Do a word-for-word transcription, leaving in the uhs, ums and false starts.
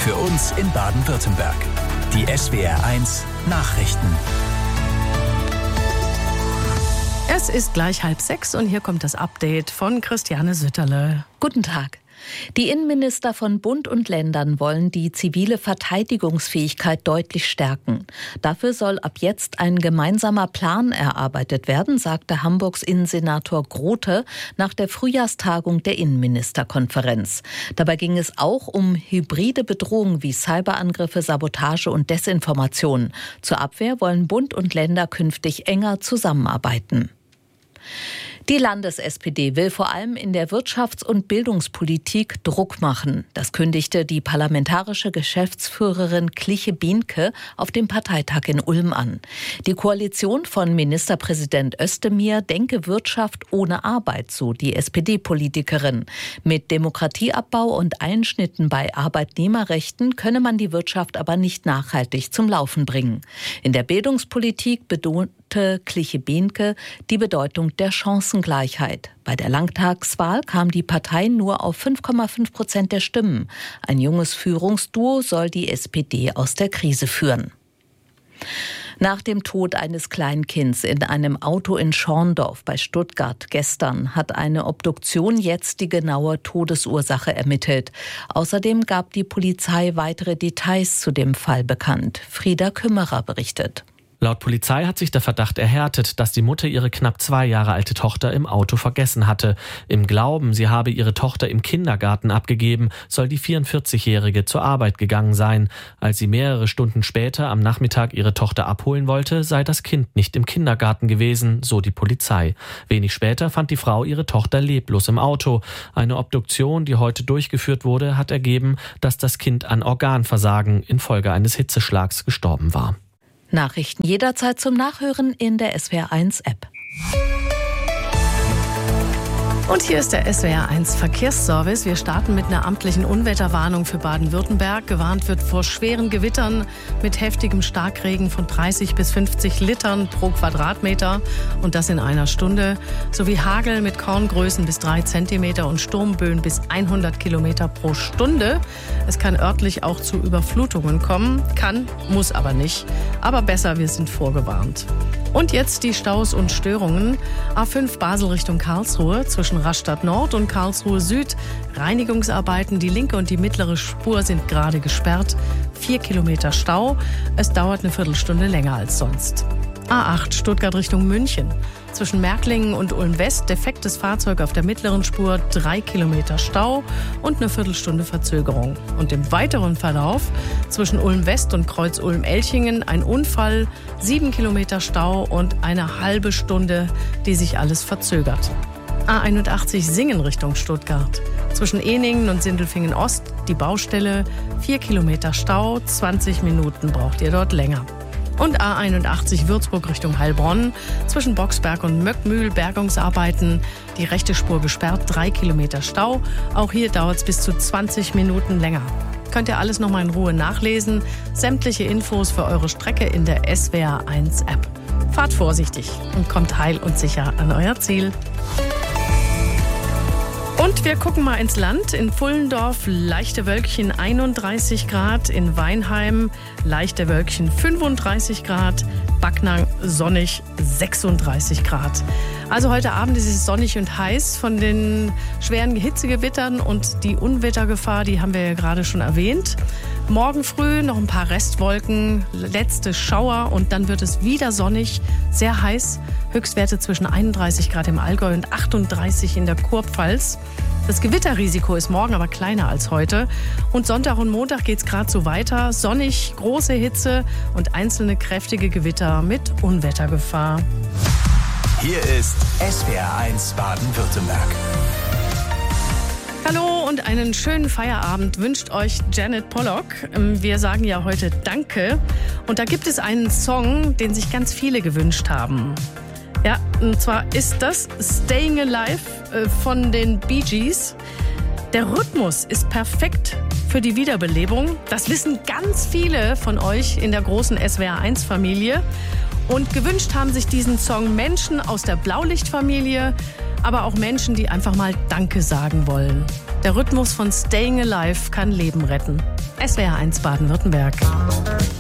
Für uns in Baden-Württemberg. Die S W R eins Nachrichten. Es ist gleich halb sechs und hier kommt das Update von Christiane Sütterle. Guten Tag. Die Innenminister von Bund und Ländern wollen die zivile Verteidigungsfähigkeit deutlich stärken. Dafür soll ab jetzt ein gemeinsamer Plan erarbeitet werden, sagte Hamburgs Innensenator Grote nach der Frühjahrstagung der Innenministerkonferenz. Dabei ging es auch um hybride Bedrohungen wie Cyberangriffe, Sabotage und Desinformation. Zur Abwehr wollen Bund und Länder künftig enger zusammenarbeiten. Die Landes-S P D will vor allem in der Wirtschafts- und Bildungspolitik Druck machen. Das kündigte die parlamentarische Geschäftsführerin Kliche-Bienke auf dem Parteitag in Ulm an. Die Koalition von Ministerpräsident Özdemir denke Wirtschaft ohne Arbeit, so die S P D-Politikerin. Mit Demokratieabbau und Einschnitten bei Arbeitnehmerrechten könne man die Wirtschaft aber nicht nachhaltig zum Laufen bringen. In der Bildungspolitik betonte Kliche-Bienke die Bedeutung der Chancengleichheit. Bei der Landtagswahl kam die Partei nur auf fünf Komma fünf Prozent der Stimmen. Ein junges Führungsduo soll die S P D aus der Krise führen. Nach dem Tod eines Kleinkinds in einem Auto in Schorndorf bei Stuttgart gestern hat eine Obduktion jetzt die genaue Todesursache ermittelt. Außerdem gab die Polizei weitere Details zu dem Fall bekannt. Frieda Kümmerer berichtet. Laut Polizei hat sich der Verdacht erhärtet, dass die Mutter ihre knapp zwei Jahre alte Tochter im Auto vergessen hatte. Im Glauben, sie habe ihre Tochter im Kindergarten abgegeben, soll die vierundvierzigjährige zur Arbeit gegangen sein. Als sie mehrere Stunden später am Nachmittag ihre Tochter abholen wollte, sei das Kind nicht im Kindergarten gewesen, so die Polizei. Wenig später fand die Frau ihre Tochter leblos im Auto. Eine Obduktion, die heute durchgeführt wurde, hat ergeben, dass das Kind an Organversagen infolge eines Hitzeschlags gestorben war. Nachrichten jederzeit zum Nachhören in der S W R eins App. Und hier ist der S W R eins Verkehrsservice. Wir starten mit einer amtlichen Unwetterwarnung für Baden-Württemberg. Gewarnt wird vor schweren Gewittern mit heftigem Starkregen von dreißig bis fünfzig Litern pro Quadratmeter und das in einer Stunde. Sowie Hagel mit Korngrößen bis drei Zentimeter und Sturmböen bis hundert Kilometer pro Stunde. Es kann örtlich auch zu Überflutungen kommen. Kann, muss aber nicht. Aber besser, wir sind vorgewarnt. Und jetzt die Staus und Störungen. A fünf Basel Richtung Karlsruhe zwischen Rastatt Nord und Karlsruhe Süd. Reinigungsarbeiten, die linke und die mittlere Spur sind gerade gesperrt. Vier Kilometer Stau. Es dauert eine Viertelstunde länger als sonst. A acht Stuttgart Richtung München. Zwischen Märklingen und Ulm-West defektes Fahrzeug auf der mittleren Spur, drei Kilometer Stau und eine Viertelstunde Verzögerung. Und im weiteren Verlauf zwischen Ulm-West und Kreuz Ulm-Elchingen ein Unfall, sieben Kilometer Stau und eine halbe Stunde, die sich alles verzögert. A einundachtzig Singen Richtung Stuttgart. Zwischen Ehningen und Sindelfingen Ost die Baustelle, vier Kilometer Stau, zwanzig Minuten braucht ihr dort länger. Und A einundachtzig Würzburg Richtung Heilbronn. Zwischen Boxberg und Möckmühl Bergungsarbeiten. Die rechte Spur gesperrt, drei Kilometer Stau. Auch hier dauert es bis zu zwanzig Minuten länger. Könnt ihr alles nochmal in Ruhe nachlesen. Sämtliche Infos für eure Strecke in der S W R eins App. Fahrt vorsichtig und kommt heil und sicher an euer Ziel. Und wir gucken mal ins Land. In Pfullendorf leichte Wölkchen einunddreißig Grad, in Weinheim leichte Wölkchen fünfunddreißig Grad, Backnang sonnig sechsunddreißig Grad. Also heute Abend ist es sonnig und heiß. Von den schweren Hitzegewittern und die Unwettergefahr, die haben wir ja gerade schon erwähnt. Morgen früh noch ein paar Restwolken, letzte Schauer und dann wird es wieder sonnig, sehr heiß. Höchstwerte zwischen einunddreißig Grad im Allgäu und achtunddreißig in der Kurpfalz. Das Gewitterrisiko ist morgen aber kleiner als heute. Und Sonntag und Montag geht es gerade so weiter. Sonnig, große Hitze und einzelne kräftige Gewitter mit Unwettergefahr. Hier ist S W R eins Baden-Württemberg. Hallo und einen schönen Feierabend wünscht euch Janet Pollock. Wir sagen ja heute Danke. Und da gibt es einen Song, den sich ganz viele gewünscht haben. Ja, und zwar ist das Staying Alive von den Bee Gees. Der Rhythmus ist perfekt für die Wiederbelebung. Das wissen ganz viele von euch in der großen S W R eins Familie. Und gewünscht haben sich diesen Song Menschen aus der Blaulichtfamilie, aber auch Menschen, die einfach mal Danke sagen wollen. Der Rhythmus von Staying Alive kann Leben retten. S W R eins Baden-Württemberg.